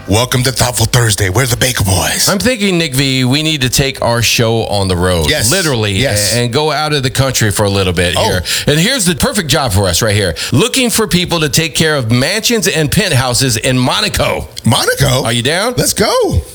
Welcome to Thoughtful Thursday. We're the Baker Boys. I'm thinking, Nick V, we need to take our show on the road. Yes. Literally. Yes. And go out of the country for a little bit here. And here's the perfect job for us right here. Looking for people to take care of mansions and penthouses in Monaco. Monaco? Are you down? Let's go.